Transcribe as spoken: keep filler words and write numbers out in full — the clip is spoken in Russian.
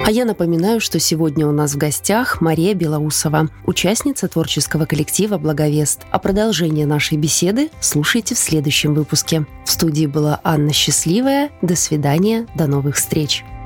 А я напоминаю, что сегодня у нас в гостях Мария Белоусова, участница творческого коллектива «Благовест». А продолжение нашей беседы слушайте в следующем выпуске. В студии была Анна Счастливая. До свидания, до новых встреч.